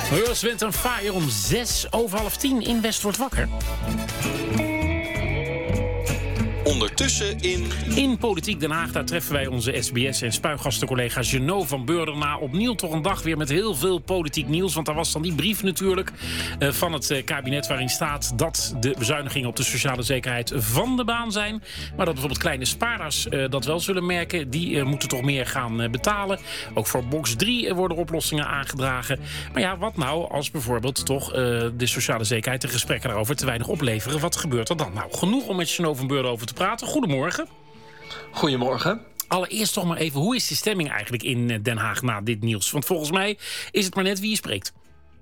Earth, Wind & Fire om 9:06 in West wordt wakker. Ondertussen in Politiek Den Haag, daar treffen wij onze SBS- en spuigastencollega Jeannot van Beurden opnieuw toch een dag weer met heel veel politiek nieuws. Want daar was dan die brief natuurlijk van het kabinet waarin staat dat de bezuinigingen op de sociale zekerheid van de baan zijn. Maar dat bijvoorbeeld kleine spaarders dat wel zullen merken. Die moeten toch meer gaan betalen. Ook voor box 3 worden oplossingen aangedragen. Maar ja, wat nou als bijvoorbeeld toch de sociale zekerheid, de gesprekken daarover te weinig opleveren? Wat gebeurt er dan? Nou, genoeg om met Jeannot van Beurden over te praten. Goedemorgen. Goedemorgen. Allereerst toch maar even, hoe is de stemming eigenlijk in Den Haag na dit nieuws? Want volgens mij is het maar net wie je spreekt.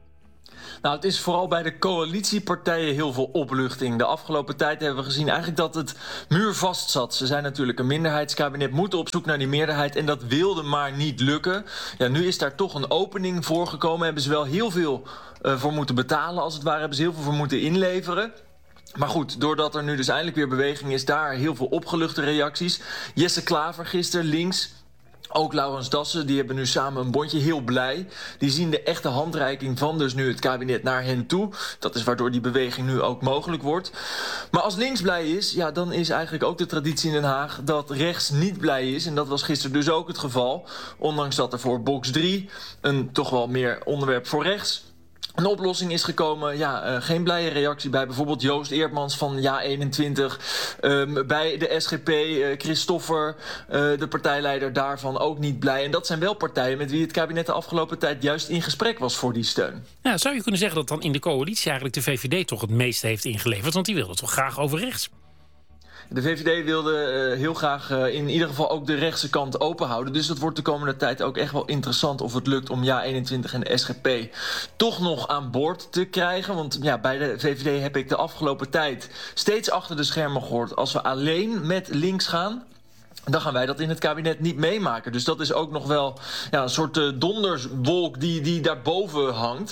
Nou, het is vooral bij de coalitiepartijen heel veel opluchting. De afgelopen tijd hebben we gezien eigenlijk dat het muurvast zat. Ze zijn natuurlijk een minderheidskabinet, moeten op zoek naar die meerderheid. En dat wilde maar niet lukken. Ja, nu is daar toch een opening voor gekomen. Hebben ze wel heel veel voor moeten betalen, als het ware. Hebben ze heel veel voor moeten inleveren. Maar goed, doordat er nu dus eindelijk weer beweging is, daar heel veel opgeluchte reacties. Jesse Klaver gisteren, links. Ook Laurens Dassen, die hebben nu samen een bondje, heel blij. Die zien de echte handreiking van dus nu het kabinet naar hen toe. Dat is waardoor die beweging nu ook mogelijk wordt. Maar als links blij is, ja, dan is eigenlijk ook de traditie in Den Haag dat rechts niet blij is. En dat was gisteren dus ook het geval. Ondanks dat er voor box 3 een toch wel meer onderwerp voor rechts een oplossing is gekomen. Ja, geen blije reactie bij bijvoorbeeld Joost Eerdmans van Ja21. Bij de SGP, Christoffer, de partijleider daarvan, ook niet blij. En dat zijn wel partijen met wie het kabinet de afgelopen tijd juist in gesprek was voor die steun. Ja, zou je kunnen zeggen dat dan in de coalitie eigenlijk de VVD toch het meeste heeft ingeleverd? Want die wilde toch graag over rechts? De VVD wilde heel graag in ieder geval ook de rechtse kant open houden. Dus dat wordt de komende tijd ook echt wel interessant of het lukt om Ja21 en de SGP toch nog aan boord te krijgen. Want ja, bij de VVD heb ik de afgelopen tijd steeds achter de schermen gehoord. Als we alleen met links gaan, dan gaan wij dat in het kabinet niet meemaken. Dus dat is ook nog wel een soort donderswolk die daarboven hangt.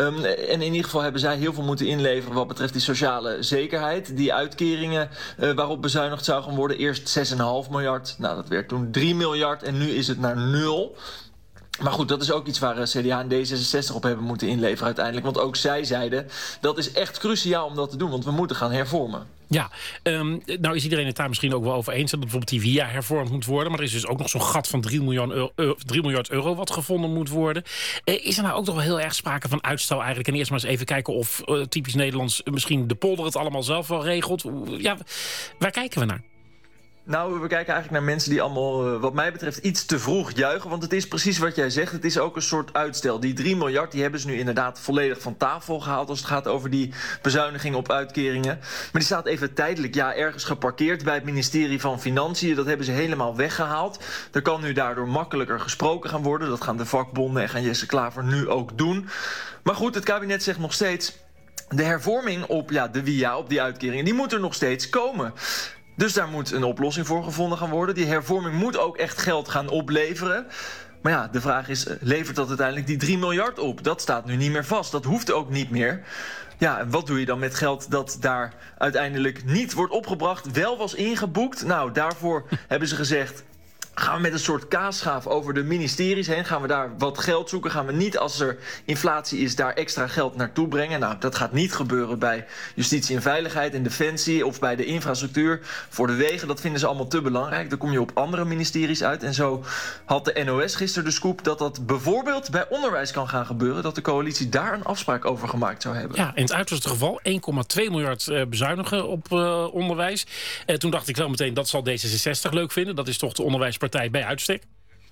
En in ieder geval hebben zij heel veel moeten inleveren wat betreft die sociale zekerheid. Die uitkeringen waarop bezuinigd zou gaan worden. Eerst 6,5 miljard. Nou, dat werd toen 3 miljard en nu is het naar 0. Maar goed, dat is ook iets waar CDA en D66 op hebben moeten inleveren uiteindelijk. Want ook zij zeiden, dat is echt cruciaal om dat te doen. Want we moeten gaan hervormen. Ja, nou is iedereen het daar misschien ook wel over eens dat bijvoorbeeld die VIA hervormd moet worden. Maar er is dus ook nog zo'n gat van 3 miljard euro wat gevonden moet worden. Is er nou ook nog wel heel erg sprake van uitstel eigenlijk? En eerst maar eens even kijken of typisch Nederlands misschien de polder het allemaal zelf wel regelt. Ja, waar kijken we naar? Nou, we kijken eigenlijk naar mensen die allemaal, wat mij betreft, iets te vroeg juichen. Want het is precies wat jij zegt. Het is ook een soort uitstel. Die 3 miljard die hebben ze nu inderdaad volledig van tafel gehaald als het gaat over die bezuiniging op uitkeringen. Maar die staat even tijdelijk ergens geparkeerd bij het ministerie van Financiën. Dat hebben ze helemaal weggehaald. Er kan nu daardoor makkelijker gesproken gaan worden. Dat gaan de vakbonden en gaan Jesse Klaver nu ook doen. Maar goed, het kabinet zegt nog steeds, de hervorming op de WIA, op die uitkeringen, die moet er nog steeds komen. Dus daar moet een oplossing voor gevonden gaan worden. Die hervorming moet ook echt geld gaan opleveren. Maar ja, de vraag is, levert dat uiteindelijk die 3 miljard op? Dat staat nu niet meer vast. Dat hoeft ook niet meer. Ja, en wat doe je dan met geld dat daar uiteindelijk niet wordt opgebracht, wel was ingeboekt? Nou, daarvoor hebben ze gezegd, gaan we met een soort kaasschaaf over de ministeries heen? Gaan we daar wat geld zoeken? Gaan we niet, als er inflatie is, daar extra geld naartoe brengen? Nou, dat gaat niet gebeuren bij Justitie en Veiligheid en Defensie of bij de infrastructuur voor de wegen. Dat vinden ze allemaal te belangrijk. Dan kom je op andere ministeries uit. En zo had de NOS gisteren de scoop dat dat bijvoorbeeld bij onderwijs kan gaan gebeuren. Dat de coalitie daar een afspraak over gemaakt zou hebben. Ja, in het uiterste geval 1,2 miljard bezuinigen op onderwijs. Toen dacht ik wel meteen, dat zal D66 leuk vinden. Dat is toch de onderwijspartij bij uitstek?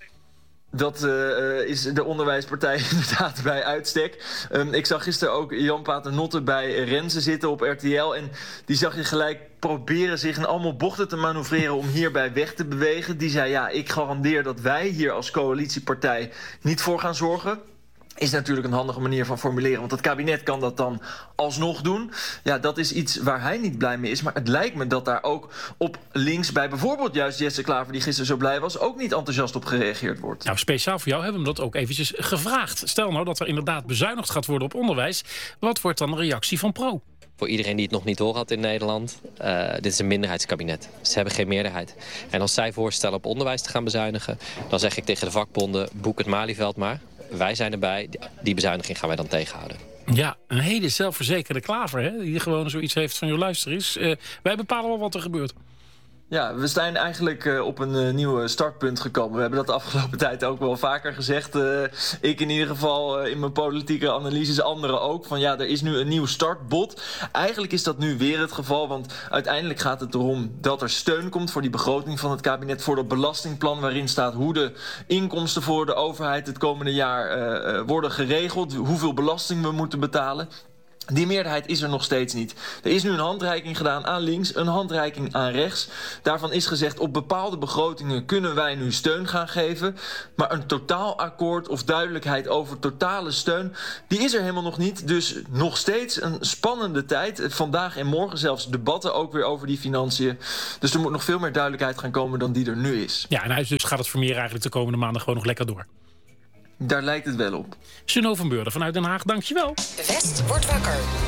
Dat is de onderwijspartij inderdaad bij uitstek. Ik zag gisteren ook Jan Paternotte bij Renze zitten op RTL. En die zag je gelijk proberen zich in allemaal bochten te manoeuvreren om hierbij weg te bewegen. Die zei, ik garandeer dat wij hier als coalitiepartij niet voor gaan zorgen. Is natuurlijk een handige manier van formuleren, want het kabinet kan dat dan alsnog doen. Ja, dat is iets waar hij niet blij mee is. Maar het lijkt me dat daar ook op links bij bijvoorbeeld juist Jesse Klaver, die gisteren zo blij was, ook niet enthousiast op gereageerd wordt. Nou, speciaal voor jou hebben we dat ook eventjes gevraagd. Stel nou dat er inderdaad bezuinigd gaat worden op onderwijs. Wat wordt dan de reactie van Pro? Voor iedereen die het nog niet door had in Nederland, dit is een minderheidskabinet. Ze hebben geen meerderheid. En als zij voorstellen op onderwijs te gaan bezuinigen, dan zeg ik tegen de vakbonden, boek het Malieveld maar. wij zijn erbij. Die bezuiniging gaan wij dan tegenhouden. Ja, een hele zelfverzekerde Klaver, hè? Die gewoon zoiets heeft van, luister eens. Wij bepalen wel wat er gebeurt. Ja, we zijn eigenlijk op een nieuw startpunt gekomen. We hebben dat de afgelopen tijd ook wel vaker gezegd. Ik in ieder geval in mijn politieke analyses, anderen ook. Van ja, er is nu een nieuw startbod. Eigenlijk is dat nu weer het geval. Want uiteindelijk gaat het erom dat er steun komt voor die begroting van het kabinet. Voor dat belastingplan waarin staat hoe de inkomsten voor de overheid het komende jaar worden geregeld. Hoeveel belasting we moeten betalen. Die meerderheid is er nog steeds niet. Er is nu een handreiking gedaan aan links, een handreiking aan rechts. Daarvan is gezegd, op bepaalde begrotingen kunnen wij nu steun gaan geven. Maar een totaalakkoord of duidelijkheid over totale steun, die is er helemaal nog niet. Dus nog steeds een spannende tijd. Vandaag en morgen zelfs debatten ook weer over die financiën. Dus er moet nog veel meer duidelijkheid gaan komen dan die er nu is. Ja, en dus gaat het Vermeer eigenlijk de komende maanden gewoon nog lekker door. Daar lijkt het wel op. Jeannot van Beurden vanuit Den Haag, dankjewel. West wordt wakker.